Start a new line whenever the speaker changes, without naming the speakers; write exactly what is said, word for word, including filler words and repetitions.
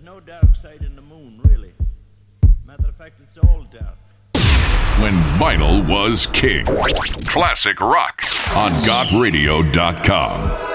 there's no dark side in the moon, really. Matter of fact, it's all dark.
When vinyl was king. Classic rock on got radio dot com.